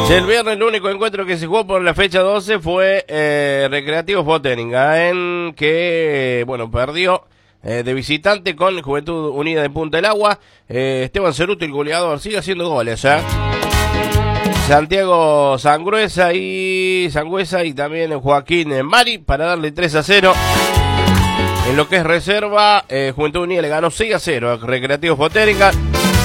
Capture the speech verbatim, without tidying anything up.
El viernes el único encuentro que se jugó por la fecha doce fue eh, Recreativo Boténica, en que, bueno, perdió eh, de visitante con Juventud Unida de Punta del Agua. Eh, Esteban Ceruto, el goleador, sigue haciendo goles, ¿eh? Santiago Sangüesa y Sangüesa y también Joaquín Mari para darle tres a cero. En lo que es reserva, eh, Juventud Unida le ganó seis a cero a Recreativo Boténica.